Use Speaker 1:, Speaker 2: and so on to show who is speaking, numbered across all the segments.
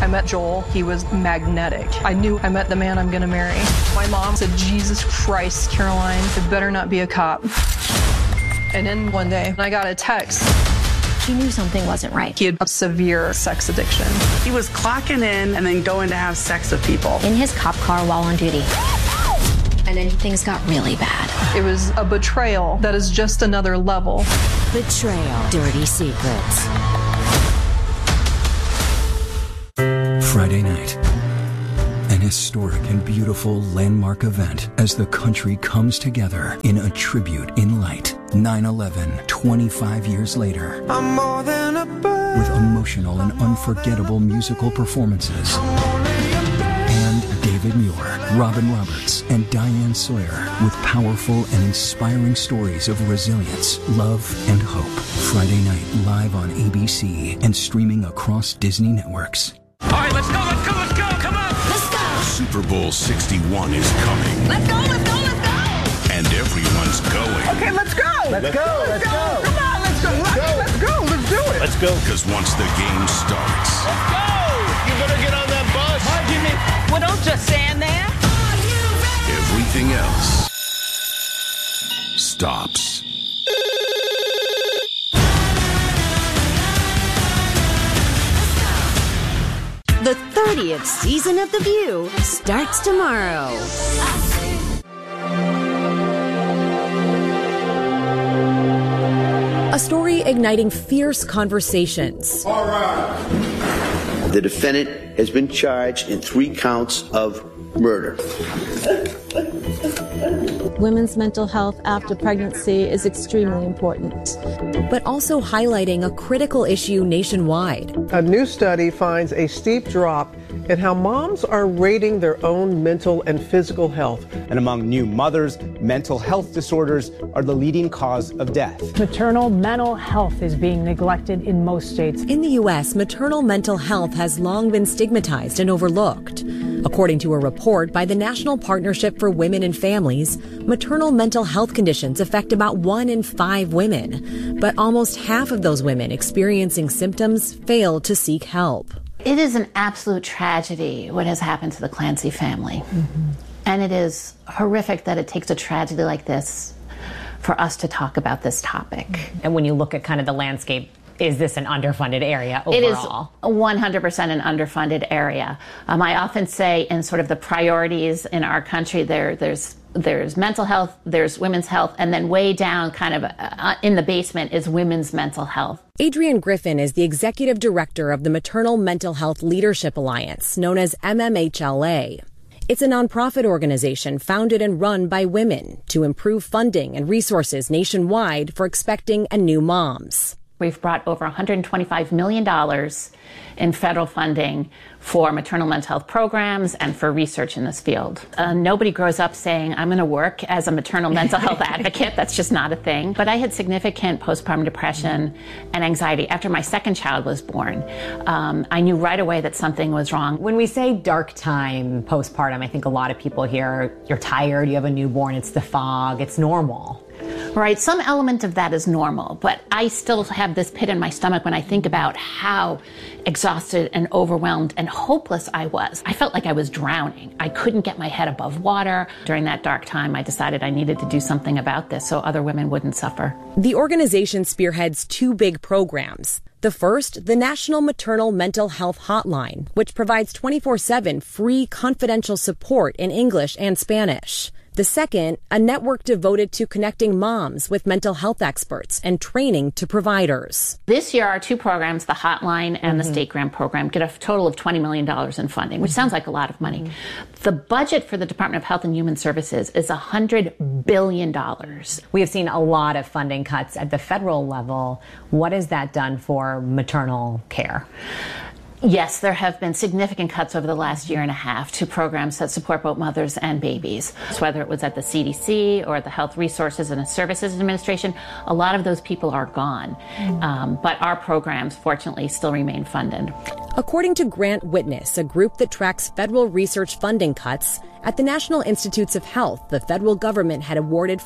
Speaker 1: I met Joel. He was magnetic. I knew I met the man I'm going to marry. My mom said, Jesus Christ, Caroline, it better not be a cop. And then one day, I got a text.
Speaker 2: She knew something wasn't right.
Speaker 1: He had a severe sex addiction.
Speaker 3: He was clocking in and then going to have sex with people.
Speaker 2: In his cop car while on duty. And then things got really bad.
Speaker 1: It was a betrayal that is just another level.
Speaker 4: Betrayal. Dirty Secrets.
Speaker 5: Friday night. An historic and beautiful landmark event as the country comes together in a tribute in light. 9/11, 25 years later.
Speaker 6: I'm more than a bird.
Speaker 5: With emotional and unforgettable musical performances. And David Muir, Robin Roberts, and Diane Sawyer with powerful and inspiring stories of resilience, love, and hope. Friday night live on ABC and streaming across Disney networks.
Speaker 7: All right, let's go, come on!
Speaker 4: Let's go!
Speaker 7: Super Bowl 61 is coming.
Speaker 4: Let's go!
Speaker 7: And everyone's going.
Speaker 3: Okay, let's go.
Speaker 8: Let's go.
Speaker 3: Come on, let's go. Let's go. Let's do it.
Speaker 8: Let's go.
Speaker 7: Because once the game starts.
Speaker 8: Let's go! You better get on that bus.
Speaker 9: Well, don't just stand there.
Speaker 7: Everything else stops.
Speaker 4: The 30th season of The View starts tomorrow.
Speaker 10: A story igniting fierce conversations.
Speaker 11: All right. The defendant has been charged in 3 counts of murder.
Speaker 12: Women's mental health after pregnancy is extremely important.
Speaker 10: But also highlighting a critical issue nationwide.
Speaker 13: A new study finds a steep drop in how moms are rating their own mental and physical health.
Speaker 14: And among new mothers, mental health disorders are the leading cause of death.
Speaker 15: Maternal mental health is being neglected in most states.
Speaker 10: In the U.S., maternal mental health has long been stigmatized and overlooked. According to a report by the National Partnership for Women and Families, maternal mental health conditions affect about 1 in 5 women. But almost half of those women experiencing symptoms fail to seek help.
Speaker 16: It is an absolute tragedy what has happened to the Clancy family. Mm-hmm. And it is horrific that it takes a tragedy like this for us to talk about this topic.
Speaker 17: And when you look at kind of the landscape, is this an underfunded area overall?
Speaker 16: It is 100% an underfunded area. I often say in sort of the priorities in our country, there's mental health, there's women's health, and then way down kind of in the basement is women's mental health.
Speaker 10: Adrienne Griffin is the executive director of the Maternal Mental Health Leadership Alliance, known as MMHLA. It's a nonprofit organization founded and run by women to improve funding and resources nationwide for expecting and new moms.
Speaker 16: We've brought over $125 million in federal funding for maternal mental health programs and for research in this field. Nobody grows up saying, I'm going to work as a maternal mental health advocate. That's just not a thing. But I had significant postpartum depression and anxiety. After my second child was born, I knew right away that something was wrong.
Speaker 17: When we say dark time postpartum, I think a lot of people hear, you're tired, you have a newborn, it's the fog, it's normal.
Speaker 16: Right, some element of that is normal, but I still have this pit in my stomach when I think about how exhausted and overwhelmed and hopeless I was. I felt like I was drowning. I couldn't get my head above water. During that dark time, I decided I needed to do something about this so other women wouldn't suffer.
Speaker 10: The organization spearheads 2 big programs. The first, the National Maternal Mental Health Hotline, which provides 24/7 free confidential support in English and Spanish. The second, a network devoted to connecting moms with mental health experts and training to providers.
Speaker 16: This year, our 2 programs, the Hotline and the State Grant Program, get a total of $20 million in funding, which sounds like a lot of money. The budget for the Department of Health and Human Services is $100 billion.
Speaker 17: We have seen a lot of funding cuts at the federal level. What has that done for maternal care?
Speaker 16: Yes, there have been significant cuts over the last year and a half to programs that support both mothers and babies. So whether it was at the CDC or the Health Resources and Services Administration, a lot of those people are gone. But our programs, fortunately, still remain funded.
Speaker 10: According to Grant Witness, a group that tracks federal research funding cuts, at the National Institutes of Health, the federal government had awarded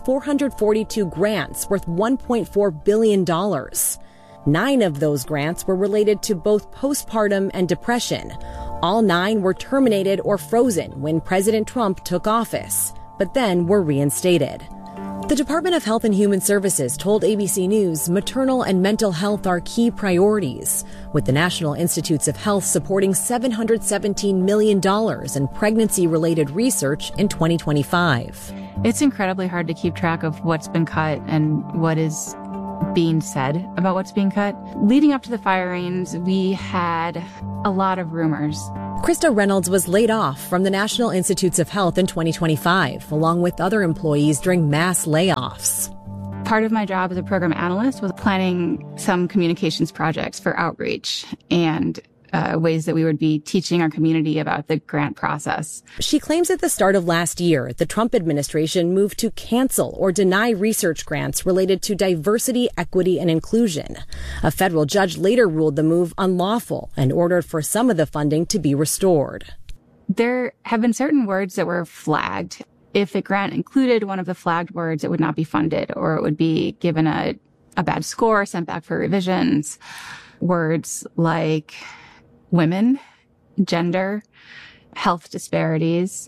Speaker 10: 442 grants worth $1.4 billion. 9 of those grants were related to both postpartum and depression. All 9 were terminated or frozen when President Trump took office, but then were reinstated. The Department of Health and Human Services told ABC News maternal and mental health are key priorities, with the National Institutes of Health supporting $717 million in pregnancy-related research in 2025.
Speaker 18: It's incredibly hard to keep track of what's been cut and what is being said about what's being cut. Leading up to the firings, we had a lot of rumors.
Speaker 10: Krista Reynolds was laid off from the National Institutes of Health in 2025, along with other employees during mass layoffs.
Speaker 18: Part of my job as a program analyst was planning some communications projects for outreach and ways that we would be teaching our community about the grant process.
Speaker 10: She claims at the start of last year, the Trump administration moved to cancel or deny research grants related to diversity, equity, and inclusion. A federal judge later ruled the move unlawful and ordered for some of the funding to be restored.
Speaker 18: There have been certain words that were flagged. If the grant included one of the flagged words, it would not be funded, or it would be given a bad score, sent back for revisions. Words like women, gender, health disparities.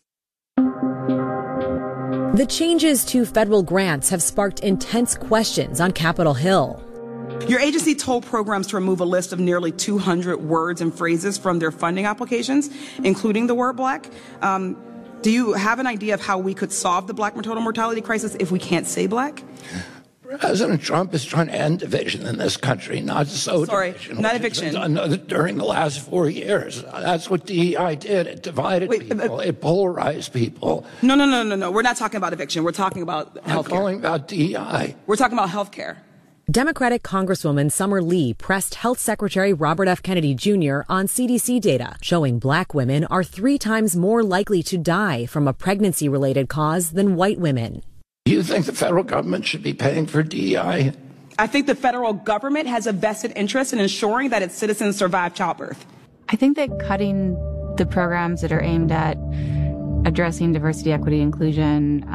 Speaker 10: The changes to federal grants have sparked intense questions on Capitol Hill.
Speaker 19: Your agency told programs to remove a list of nearly 200 words and phrases from their funding applications, including the word Black. Do you have an idea of how we could solve the Black maternal mortality crisis if we can't say Black?
Speaker 20: President Trump is trying to end division in this country, not so division.
Speaker 19: Not eviction.
Speaker 20: During the last 4 years. That's what DEI did. It divided people. It polarized people.
Speaker 19: No. We're not talking about eviction. We're talking about health care.
Speaker 20: I'm calling about DEI.
Speaker 19: We're talking about health care.
Speaker 10: Democratic Congresswoman Summer Lee pressed Health Secretary Robert F. Kennedy Jr. on CDC data showing Black women are 3 times more likely to die from a pregnancy-related cause than white women.
Speaker 20: Do you think the federal government should be paying for DEI?
Speaker 19: I think the federal government has a vested interest in ensuring that its citizens survive childbirth.
Speaker 18: I think that cutting the programs that are aimed at addressing diversity, equity, inclusion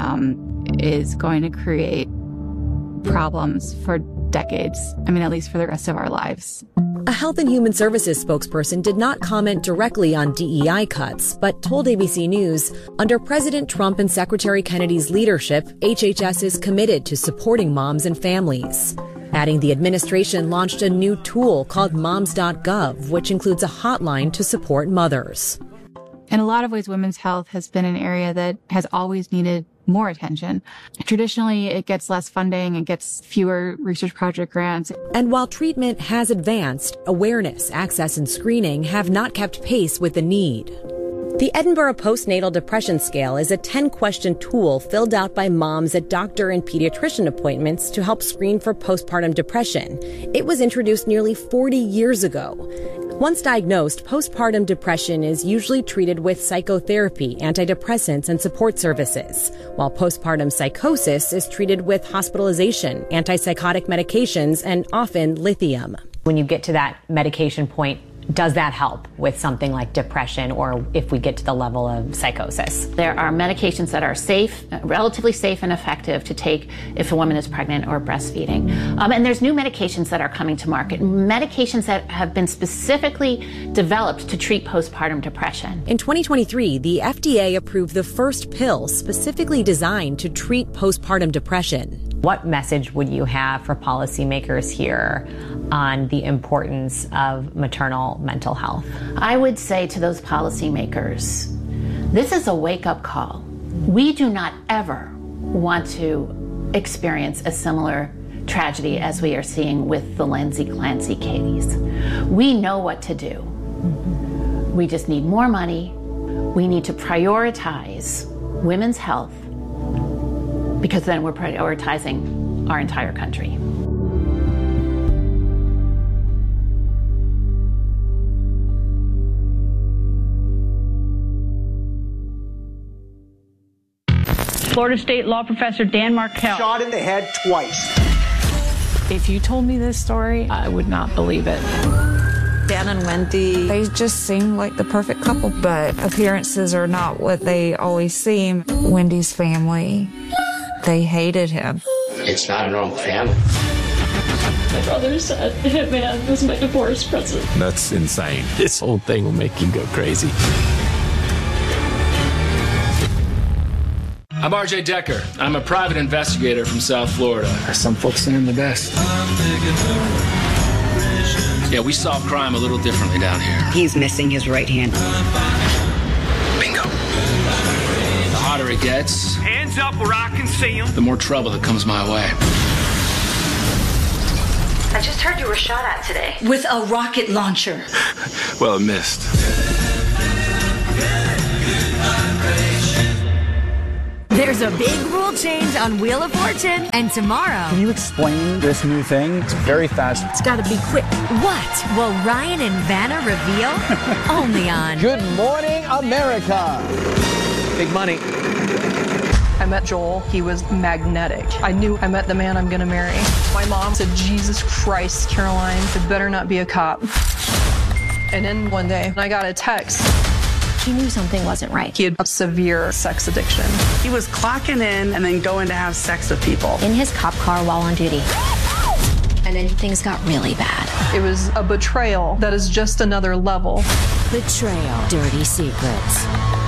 Speaker 18: is going to create problems for decades. I mean, at least for the rest of our lives.
Speaker 10: A Health and Human Services spokesperson did not comment directly on DEI cuts, but told ABC News, under President Trump and Secretary Kennedy's leadership, HHS is committed to supporting moms and families. Adding the administration launched a new tool called moms.gov, which includes a hotline to support mothers.
Speaker 18: In a lot of ways, women's health has been an area that has always needed more attention. Traditionally, it gets less funding, it gets fewer research project grants.
Speaker 10: And while treatment has advanced, awareness, access, and screening have not kept pace with the need. The Edinburgh Postnatal Depression Scale is a 10-question tool filled out by moms at doctor and pediatrician appointments to help screen for postpartum depression. It was introduced nearly 40 years ago. Once diagnosed, postpartum depression is usually treated with psychotherapy, antidepressants, and support services, while postpartum psychosis is treated with hospitalization, antipsychotic medications, and often lithium.
Speaker 17: When you get to that medication point, does that help with something like depression or if we get to the level of psychosis?
Speaker 16: There are medications that are safe, relatively safe and effective to take if a woman is pregnant or breastfeeding. And there's new medications that are coming to market, medications that have been specifically developed to treat postpartum depression.
Speaker 10: In 2023, the FDA approved the first pill specifically designed to treat postpartum depression.
Speaker 17: What message would you have for policymakers here on the importance of maternal mental health?
Speaker 16: I would say to those policymakers, this is a wake-up call. We do not ever want to experience a similar tragedy as we are seeing with the Lindsay Clancy Katie's. We know what to do. We just need more money. We need to prioritize women's health, because then we're prioritizing our entire country.
Speaker 21: Florida State law professor Dan Markel.
Speaker 22: Shot in the head twice.
Speaker 23: If you told me this story, I would not believe it.
Speaker 24: Dan and Wendy, they just seem like the perfect couple, but appearances are not what they always seem. Wendy's family, they hated him.
Speaker 25: It's not a normal family.
Speaker 1: My brother said Hitman was my divorce present.
Speaker 2: That's insane. This whole thing will make you go crazy.
Speaker 6: I'm RJ Decker. I'm a private investigator from South Florida.
Speaker 22: Some folks think I'm the best.
Speaker 6: Yeah, we solve crime a little differently down here.
Speaker 25: He's missing his right hand.
Speaker 6: Bingo. The hotter it gets,
Speaker 26: hands up where I can see him,
Speaker 6: the more trouble that comes my way.
Speaker 27: I just heard you were shot at today with a rocket launcher.
Speaker 2: Well, it missed.
Speaker 4: There's a big rule change on Wheel of Fortune, and tomorrow...
Speaker 14: Can you explain this new thing? It's very fast.
Speaker 4: It's gotta be quick. What will Ryan and Vanna reveal? Only on...
Speaker 14: Good Morning America. Big money.
Speaker 28: I met Joel. He was magnetic. I knew I met the man I'm gonna marry. My mom said, Jesus Christ, Caroline, it better not be a cop. And then one day, I got a text.
Speaker 4: He knew something wasn't right.
Speaker 28: He had a severe sex addiction.
Speaker 3: He was clocking in and then going to have sex with people.
Speaker 4: In his cop car while on duty. And then things got really bad.
Speaker 28: It was a betrayal that is just another level.
Speaker 4: Betrayal. Dirty secrets.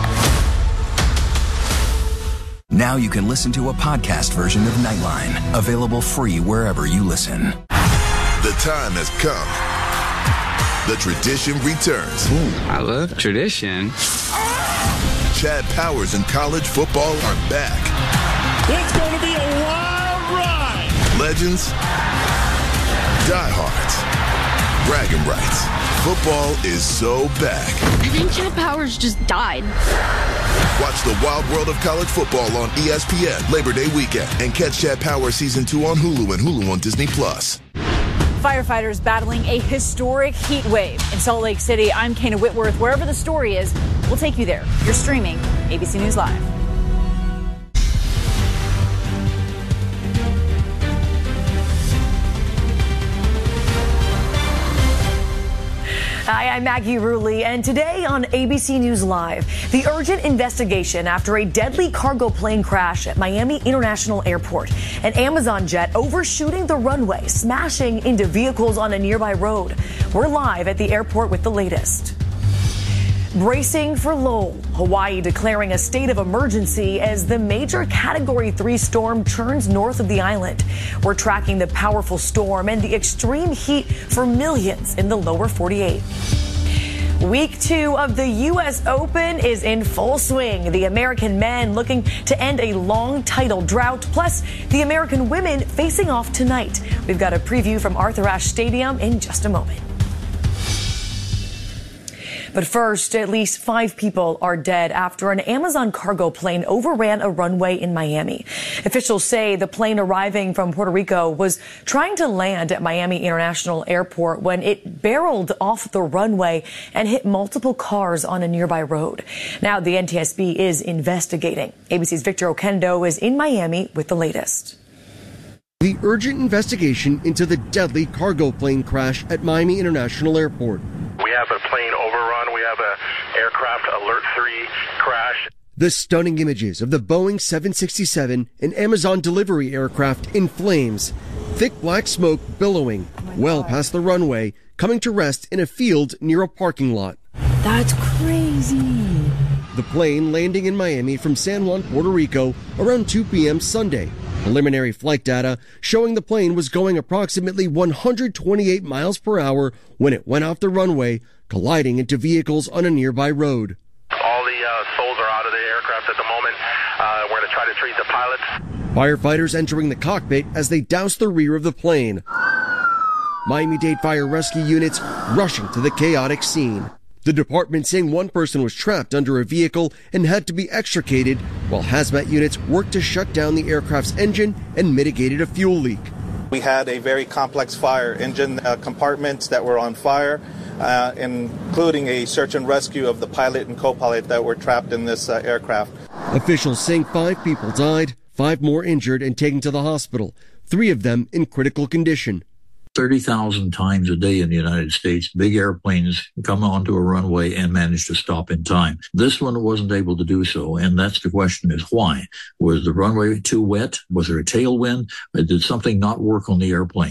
Speaker 5: Now you can listen to a podcast version of Nightline, available free wherever you listen.
Speaker 7: The time has come. The tradition returns.
Speaker 2: Ooh, I love tradition.
Speaker 7: Chad Powers and college football are back.
Speaker 26: It's going to be a wild ride.
Speaker 7: Legends, diehards, bragging rights. Football is so back.
Speaker 1: I think Chad Powers just died.
Speaker 7: Watch the wild world of college football on ESPN Labor Day weekend and catch Chad Powers Season 2 on Hulu and Hulu on Disney+.
Speaker 29: Firefighters battling a historic heat wave in Salt Lake City. I'm Kana Whitworth. Wherever the story is, we'll take you there. You're streaming ABC News Live.
Speaker 30: Hi, I'm Maggie Rulli, and today on ABC News Live, the urgent investigation after a deadly cargo plane crash at Miami International Airport. An Amazon jet overshooting the runway, smashing into vehicles on a nearby road. We're live at the airport with the latest. Bracing for Lowell, Hawaii declaring a state of emergency as the major Category 3 storm churns north of the island. We're tracking the powerful storm and the extreme heat for millions in the lower 48. Week 2 of the U.S. Open is in full swing. The American men looking to end a long title drought, plus the American women facing off tonight. We've got a preview from Arthur Ashe Stadium in just a moment. But first, at least 5 people are dead after an Amazon cargo plane overran a runway in Miami. Officials say the plane arriving from Puerto Rico was trying to land at Miami International Airport when it barreled off the runway and hit multiple cars on a nearby road. Now the NTSB is investigating. ABC's Victor Oquendo is in Miami with the latest.
Speaker 31: The urgent investigation into the deadly cargo plane crash at Miami International Airport.
Speaker 32: We have a plane overrun. We have a aircraft alert 3 crash.
Speaker 31: The stunning images of the Boeing 767 and Amazon delivery aircraft in flames, thick black smoke billowing well past the runway, coming to rest in a field near a parking lot.
Speaker 30: That's crazy.
Speaker 31: The plane landing in Miami from San Juan, Puerto Rico around 2 p.m. Sunday. Preliminary flight data showing the plane was going approximately 128 miles per hour when it went off the runway, colliding into vehicles on a nearby road.
Speaker 32: All the souls are out of the aircraft at the moment. We're going to try to treat the pilots.
Speaker 31: Firefighters entering the cockpit as they douse the rear of the plane. Miami-Dade fire rescue units rushing to the chaotic scene. The department saying one person was trapped under a vehicle and had to be extricated, while hazmat units worked to shut down the aircraft's engine and mitigated a fuel leak.
Speaker 33: We had a very complex fire, engine compartments that were on fire, including a search and rescue of the pilot and co-pilot that were trapped in this aircraft.
Speaker 31: Officials saying 5 people died, 5 more injured and taken to the hospital, 3 of them in critical condition.
Speaker 34: 30,000 times a day in the United States, big airplanes come onto a runway and manage to stop in time. This one wasn't able to do so, and that's the question is why? Was the runway too wet? Was there a tailwind? Did something not work on the airplane?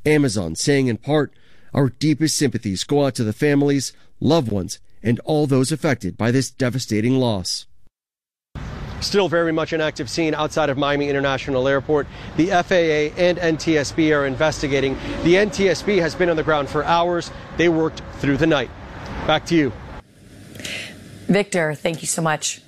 Speaker 31: Amazon saying in part, "Our deepest sympathies go out to the families, loved ones, and all those affected by this devastating loss." Still very much an active scene outside of Miami International Airport. The FAA and NTSB are investigating. The NTSB has been on the ground for hours. They worked through the night. Back to you.
Speaker 30: Victor, thank you so much.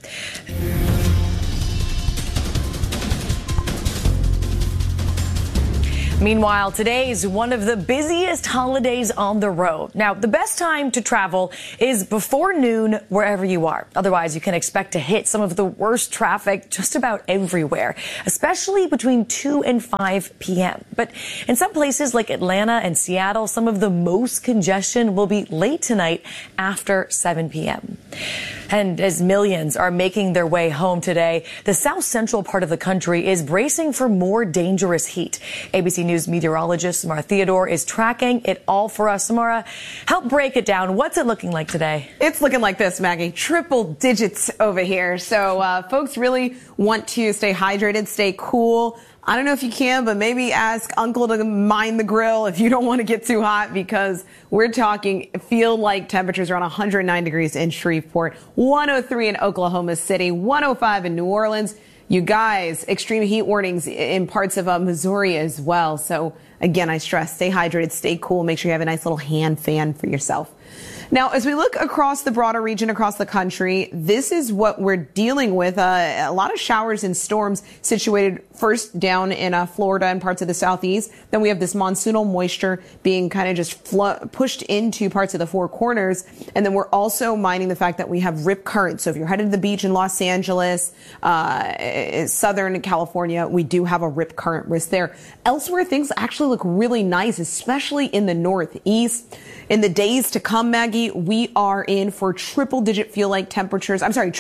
Speaker 30: Meanwhile, today is one of the busiest holidays on the road. Now, the best time to travel is before noon wherever you are. Otherwise, you can expect to hit some of the worst traffic just about everywhere, especially between 2 and 5 p.m. But in some places like Atlanta and Seattle, some of the most congestion will be late tonight after 7 p.m. And as millions are making their way home today, the south central part of the country is bracing for more dangerous heat. ABC News meteorologist Samara Theodore is tracking it all for us. Samara, help break it down. What's it looking like today?
Speaker 8: It's looking like this, Maggie. Triple digits over here. So folks really want to stay hydrated, stay cool. I don't know if you can, but maybe ask Uncle to mind the grill if you don't want to get too hot, because we're talking feel-like temperatures around 109 degrees in Shreveport, 103 in Oklahoma City, 105 in New Orleans. You guys, extreme heat warnings in parts of Missouri as well. So again, I stress, stay hydrated, stay cool. Make sure you have a nice little hand fan for yourself. Now, as we look across the broader region, across the country, this is what we're dealing with. A lot of showers and storms situated first down in Florida and parts of the southeast. Then we have this monsoonal moisture being kind of just pushed into parts of the Four Corners. And then we're also minding the fact that we have rip currents. So if you're headed to the beach in Los Angeles, Southern California, we do have a rip current risk there. Elsewhere, things actually look really nice, especially in the northeast. In the days to come, Maggie, we are in for triple digit temperatures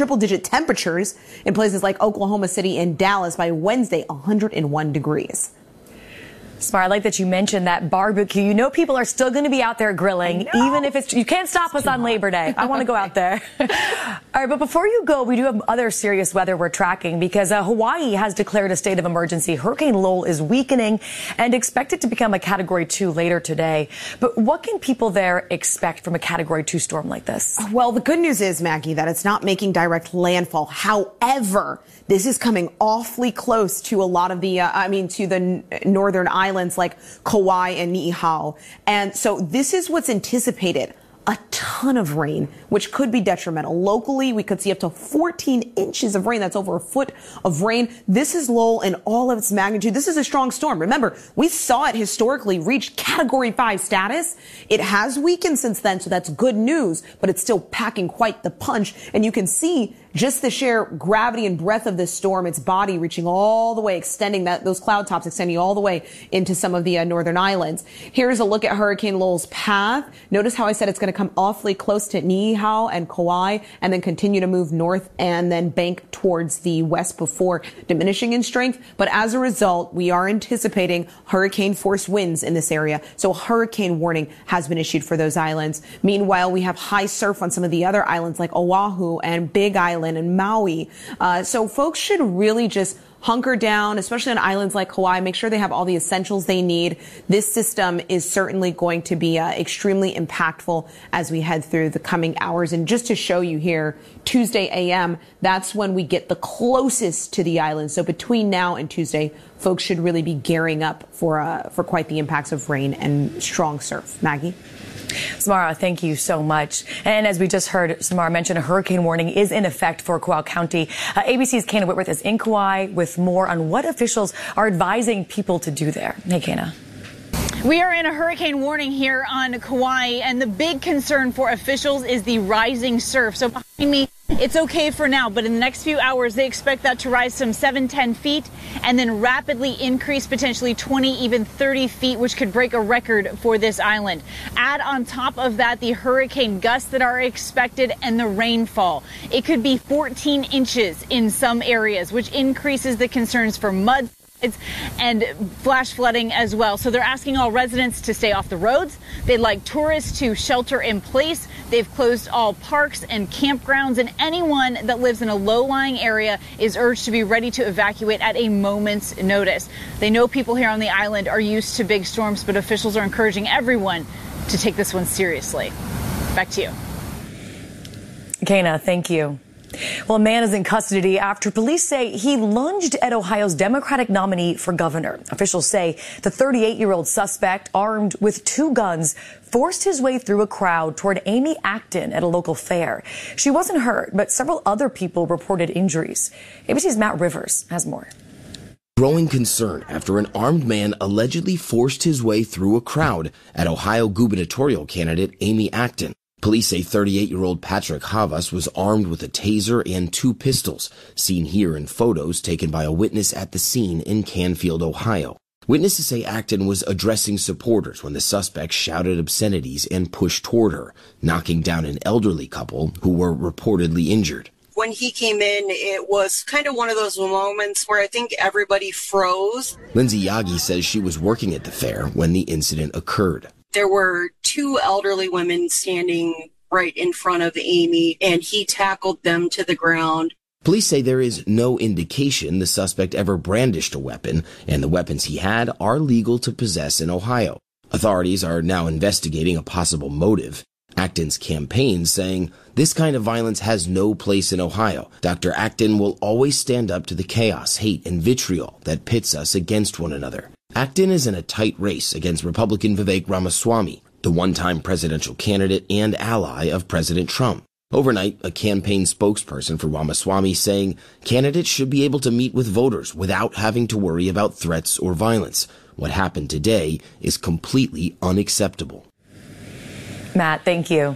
Speaker 8: in places like Oklahoma City and Dallas by Wednesday, 101 degrees.
Speaker 30: Smart. I like that you mentioned that barbecue. You know, people are still going to be out there grilling, even if you can't stop us on Labor Day. I want to go out there. All right. But before you go, we do have other serious weather we're tracking, because Hawaii has declared a state of emergency. Hurricane Lowell is weakening and expected to become a Category 2 later today. But what can people there expect from a Category 2 storm like this?
Speaker 8: Well, the good news is, Maggie, that it's not making direct landfall. However, this is coming awfully close to a lot of the, to the northern islands like Kauai and Niihau. And so this is what's anticipated. A ton of rain, which could be detrimental. Locally, we could see up to 14 inches of rain. That's over a foot of rain. This is Lowell in all of its magnitude. This is a strong storm. Remember, we saw it historically reach Category 5 status. It has weakened since then, so that's good news, but it's still packing quite the punch. And you can see just the sheer gravity and breadth of this storm, its body reaching all the way, extending those cloud tops, extending all the way into some of the northern islands. Here's a look at Hurricane Lowell's path. Notice how I said it's going to come awfully close to Niihau and Kauai and then continue to move north and then bank towards the west before diminishing in strength. But as a result, we are anticipating hurricane force winds in this area. So a hurricane warning has been issued for those islands. Meanwhile, we have high surf on some of the other islands like Oahu and Big Island and Maui. So folks should really just hunker down, especially on islands like Kauai. Make sure they have all the essentials they need. This system is certainly going to be extremely impactful as we head through the coming hours. And just to show you here, Tuesday a.m., that's when we get the closest to the island. So between now and Tuesday, folks should really be gearing up for quite the impacts of rain and strong surf. Maggie?
Speaker 30: Samara, thank you so much. And as we just heard Samara mention, a hurricane warning is in effect for Kauai County. ABC's Kana Whitworth is in Kauai with more on what officials are advising people to do there. Hey, Kana.
Speaker 9: We are in a hurricane warning here on Kauai, and the big concern for officials is the rising surf. So behind me, it's okay for now, but in the next few hours, they expect that to rise some 7-10 feet and then rapidly increase potentially 20, even 30 feet, which could break a record for this island. Add on top of that the hurricane gusts that are expected and the rainfall. It could be 14 inches in some areas, which increases the concerns for mud and flash flooding as well. So they're asking all residents to stay off the roads. They'd like tourists to shelter in place. They've closed all parks and campgrounds, and anyone that lives in a low-lying area is urged to be ready to evacuate at a moment's notice. They know people here on the island are used to big storms, but officials are encouraging everyone to take this one seriously. Back to you.
Speaker 30: Kana, thank you. Well, a man is in custody after police say he lunged at Ohio's Democratic nominee for governor. Officials say the 38-year-old suspect, armed with 2 guns, forced his way through a crowd toward Amy Acton at a local fair. She wasn't hurt, but several other people reported injuries. ABC's Matt Rivers has more.
Speaker 10: Growing concern after an armed man allegedly forced his way through a crowd at Ohio gubernatorial candidate Amy Acton. Police say 38-year-old Patrick Havas was armed with a taser and 2 pistols, seen here in photos taken by a witness at the scene in Canfield, Ohio. Witnesses say Acton was addressing supporters when the suspect shouted obscenities and pushed toward her, knocking down an elderly couple who were reportedly injured.
Speaker 11: When he came in, it was kind of one of those moments where I think everybody froze.
Speaker 10: Lindsay Yagi says she was working at the fair when the incident occurred.
Speaker 11: There were 2 elderly women standing right in front of Amy, and he tackled them to the ground.
Speaker 10: Police say there is no indication the suspect ever brandished a weapon, and the weapons he had are legal to possess in Ohio. Authorities are now investigating a possible motive. Acton's campaign saying, "This kind of violence has no place in Ohio. Dr. Acton will always stand up to the chaos, hate, and vitriol that pits us against one another." Acton is in a tight race against Republican Vivek Ramaswamy, the one-time presidential candidate and ally of President Trump. Overnight, a campaign spokesperson for Ramaswamy saying candidates should be able to meet with voters without having to worry about threats or violence. What happened today is completely unacceptable.
Speaker 30: Matt, thank you.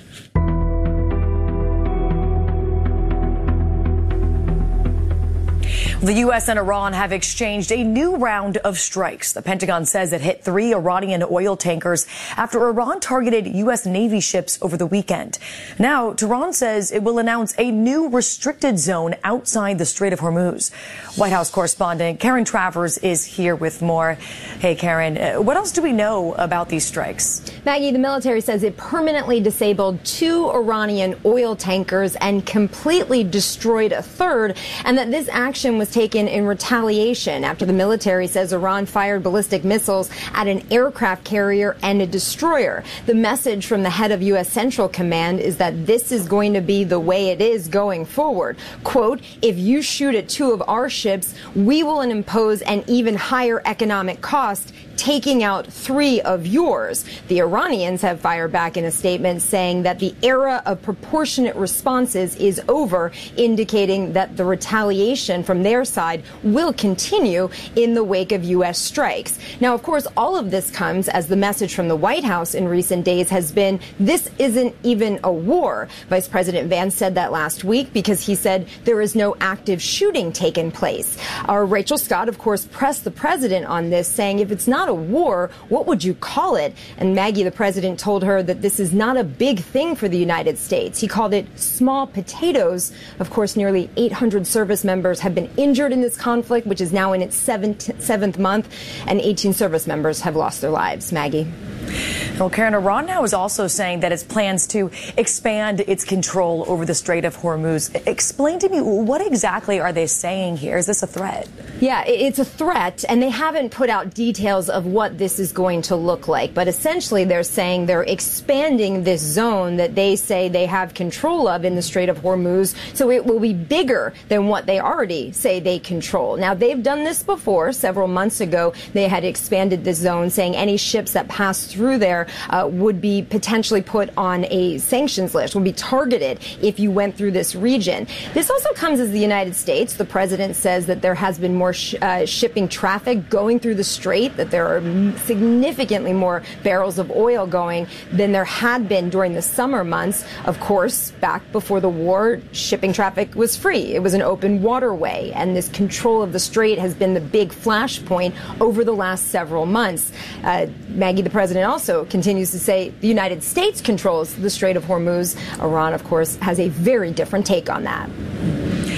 Speaker 30: The U.S. and Iran have exchanged a new round of strikes. The Pentagon says it hit 3 Iranian oil tankers after Iran targeted U.S. Navy ships over the weekend. Now, Tehran says it will announce a new restricted zone outside the Strait of Hormuz. White House correspondent Karen Travers is here with more. Hey, Karen, what else do we know about these strikes?
Speaker 12: Maggie, the military says it permanently disabled 2 Iranian oil tankers and completely destroyed a third, and that this action was taken in retaliation after the military says Iran fired ballistic missiles at an aircraft carrier and a destroyer. The message from the head of U.S. Central Command is that this is going to be the way it is going forward. Quote, "If you shoot at 2 of our ships, we will impose an even higher economic cost, taking out 3 of yours." The Iranians have fired back in a statement saying that the era of proportionate responses is over, indicating that the retaliation from their side will continue in the wake of U.S. strikes. Now, of course, all of this comes as the message from the White House in recent days has been, this isn't even a war. Vice President Vance said that last week because he said there is no active shooting taking place. Our Rachel Scott, of course, pressed the president on this, saying if it's not a war, what would you call it? And Maggie, the president, told her that this is not a big thing for the United States. He called it small potatoes. Of course, nearly 800 service members have been injured in this conflict, which is now in its seventh month, and 18 service members have lost their lives. Maggie.
Speaker 30: Well, Karen, Iran now is also saying that its plans to expand its control over the Strait of Hormuz. Explain to me, what exactly are they saying here? Is this a threat?
Speaker 12: Yeah, it's a threat, and they haven't put out details of what this is going to look like. But essentially, they're saying they're expanding this zone that they say they have control of in the Strait of Hormuz, so it will be bigger than what they already say they control. Now, they've done this before. Several months ago, they had expanded this zone, saying any ships that pass through there would be potentially put on a sanctions list, would be targeted if you went through this region. This also comes as the United States. The president says that there has been more shipping traffic going through the strait, that there are significantly more barrels of oil going than there had been during the summer months. Of course, back before the war, shipping traffic was free. It was an open waterway, and this control of the strait has been the big flashpoint over the last several months. Maggie, the president, also continues to say the United States controls the Strait of Hormuz. Iran, of course, has a very different take on that.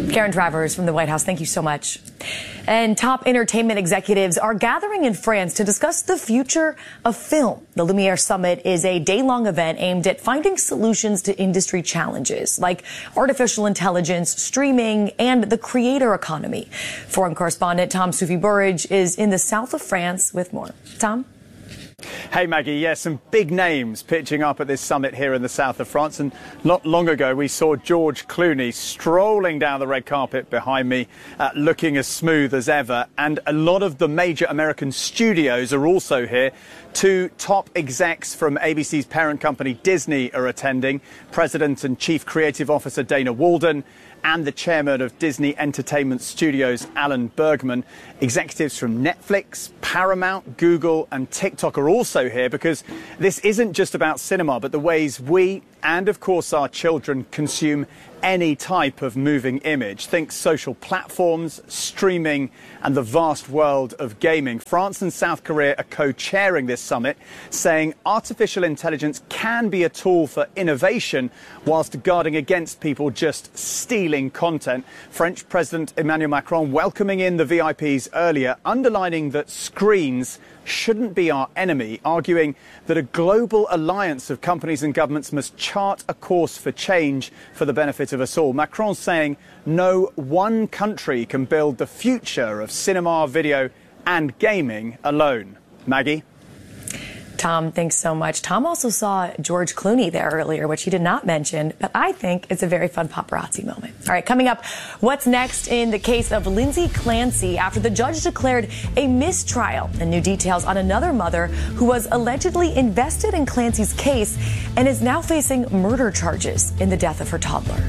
Speaker 30: Karen Travers from the White House, thank you so much. And top entertainment executives are gathering in France to discuss the future of film. The Lumiere Summit is a day-long event aimed at finding solutions to industry challenges like artificial intelligence, streaming, and the creator economy. Foreign correspondent Tom Soufi-Burridge is in the south of France with more. Tom?
Speaker 6: Hey, Maggie. Yes, some big names pitching up at this summit here in the south of France. And not long ago, we saw George Clooney strolling down the red carpet behind me, looking as smooth as ever. And a lot of the major American studios are also here. Two top execs from ABC's parent company Disney are attending. President and Chief Creative Officer Dana Walden and the chairman of Disney Entertainment Studios, Alan Bergman. Executives from Netflix, Paramount, Google and TikTok are also here because this isn't just about cinema, but the ways we and, of course, our children consume any type of moving image. Think social platforms, streaming and the vast world of gaming. France and South Korea are co-chairing this summit, saying artificial intelligence can be a tool for innovation whilst guarding against people just stealing content. French President Emmanuel Macron welcoming in the VIPs earlier, underlining that screens shouldn't be our enemy, arguing that a global alliance of companies and governments must chart a course for change for the benefit of us all. Macron saying no one country can build the future of cinema, video and gaming alone. Maggie?
Speaker 30: Tom, thanks so much. Tom also saw George Clooney there earlier, which he did not mention, but I think it's a very fun paparazzi moment. All right, coming up, what's next in the case of Lindsay Clancy after the judge declared a mistrial, and new details on another mother who was allegedly invested in Clancy's case and is now facing murder charges in the death of her toddler.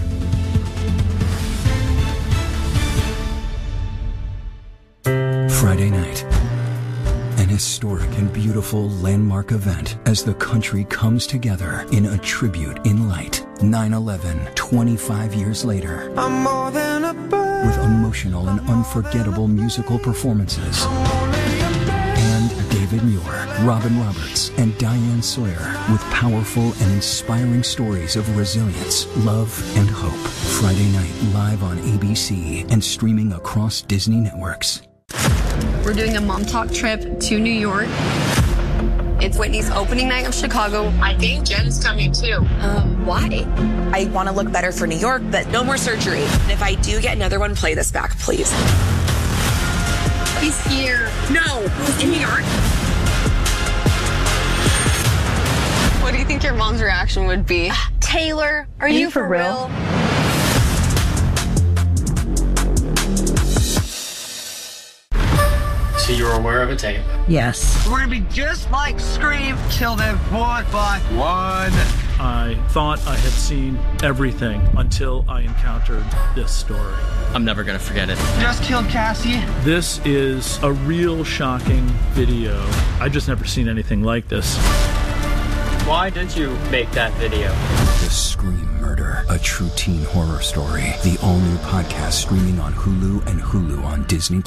Speaker 5: Friday night. An historic and beautiful landmark event as the country comes together in a tribute in light. 9/11, 25 years later. I'm more than a bird. With emotional and unforgettable musical performances. And David Muir, Robin Roberts, and Diane Sawyer with powerful and inspiring stories of resilience, love, and hope. Friday night live on ABC and streaming across Disney networks.
Speaker 13: We're doing a mom talk trip to New York. It's Whitney's opening night of Chicago. I think Jen's coming too. Why?
Speaker 15: I want to look better for New York, but no more surgery. And if I do get another one, play this back, please.
Speaker 13: He's here.
Speaker 15: No, he's in New York.
Speaker 13: What do you think your mom's reaction would be? Taylor, are you for real?
Speaker 16: So you're aware of a tape?
Speaker 17: Yes. We're gonna be just like Scream, kill them one by one.
Speaker 18: I thought I had seen everything until I encountered this story.
Speaker 16: I'm never gonna forget it.
Speaker 17: Just killed Cassie.
Speaker 18: This is a real shocking video. I just never seen anything like this.
Speaker 16: Why did you make that video?
Speaker 5: The Scream Murder, a true teen horror story. The all-new podcast streaming on Hulu and Hulu on Disney+.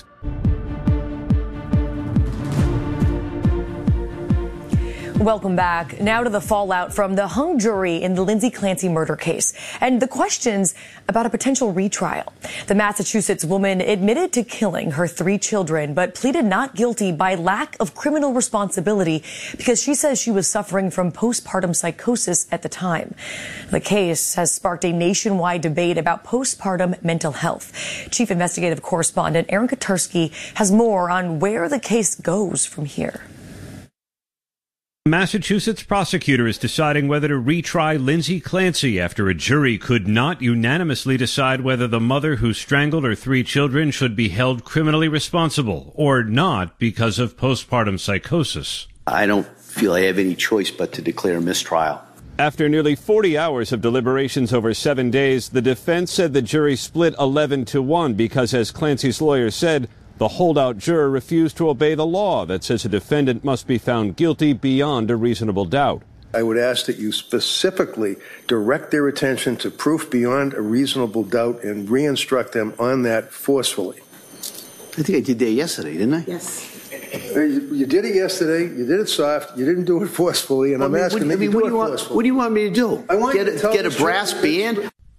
Speaker 30: Welcome back. Now to the fallout from the hung jury in the Lindsay Clancy murder case and the questions about a potential retrial. The Massachusetts woman admitted to killing her 3 children, but pleaded not guilty by lack of criminal responsibility because she says she was suffering from postpartum psychosis at the time. The case has sparked a nationwide debate about postpartum mental health. Chief Investigative Correspondent Aaron Katersky has more on where the case goes from here.
Speaker 19: Massachusetts prosecutor is deciding whether to retry Lindsay Clancy after a jury could not unanimously decide whether the mother who strangled her 3 children should be held criminally responsible or not because of postpartum psychosis.
Speaker 20: I don't feel I have any choice but to declare a mistrial.
Speaker 19: After nearly 40 hours of deliberations over 7 days, the defense said the jury split 11-1 because, as Clancy's lawyer said, the holdout juror refused to obey the law that says a defendant must be found guilty beyond a reasonable doubt.
Speaker 21: I would ask that you specifically direct their attention to proof beyond a reasonable doubt and re-instruct them on that forcefully.
Speaker 20: I think I did that yesterday, didn't I?
Speaker 21: Yes. You did it yesterday. You did it soft. You didn't do it forcefully, and I'm asking that you do it forcefully.
Speaker 20: What do you want me to do?
Speaker 21: I want
Speaker 20: get a brass band?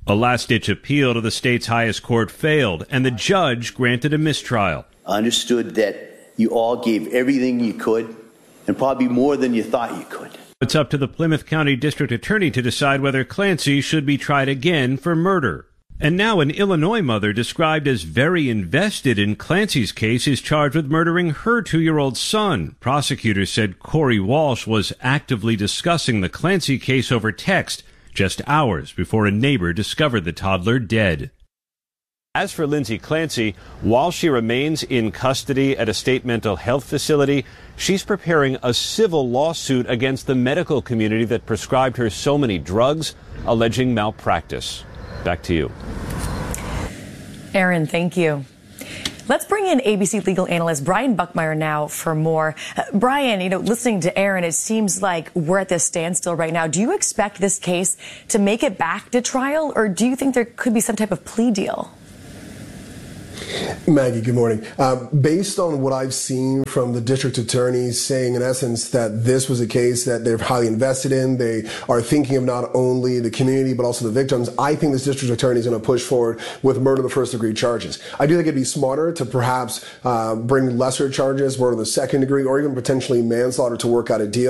Speaker 19: A last-ditch appeal to the state's highest court failed, and the judge granted a mistrial.
Speaker 20: I understood that you all gave everything you could, and probably more than you thought you could.
Speaker 19: It's up to the Plymouth County District Attorney to decide whether Clancy should be tried again for murder. And now an Illinois mother described as very invested in Clancy's case is charged with murdering her 2-year-old son. Prosecutors said Corey Walsh was actively discussing the Clancy case over text just hours before a neighbor discovered the toddler dead. As for Lindsay Clancy, while she remains in custody at a state mental health facility, she's preparing a civil lawsuit against the medical community that prescribed her so many drugs, alleging malpractice. Back to you.
Speaker 30: Aaron, thank you. Let's bring in ABC legal analyst Brian Buckmeyer now for more. Brian, listening to Aaron, it seems like we're at this standstill right now. Do you expect this case to make it back to trial, or do you think there could be some type of plea deal?
Speaker 1: Maggie, good morning. Based on what I've seen from the district attorneys saying, in essence, that this was a case that they're highly invested in, they are thinking of not only the community but also the victims, I think this district attorney is going to push forward with murder of the first degree charges. I do think it'd be smarter to perhaps bring lesser charges, murder of the second degree, or even potentially manslaughter to work out a deal.